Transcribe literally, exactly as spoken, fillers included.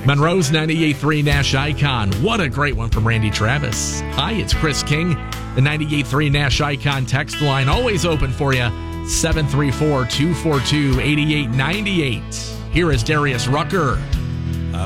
Monroe's ninety-eight point three Nash Icon. What a great one from Randy Travis. Hi, it's Chris King. The ninety-eight point three Nash Icon text line always open for you. seven three four, two four two, eight eight nine eight. Here is Darius Rucker.